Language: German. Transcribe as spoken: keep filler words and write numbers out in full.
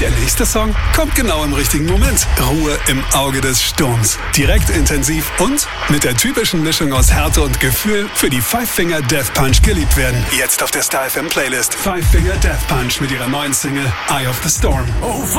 Der nächste Song kommt genau im richtigen Moment. Ruhe im Auge des Sturms. Direkt intensiv und mit der typischen Mischung aus Härte und Gefühl für die Five Finger Death Punch geliebt werden. Jetzt auf der Star F M Playlist. Five Finger Death Punch mit ihrer neuen Single Eye of the Storm.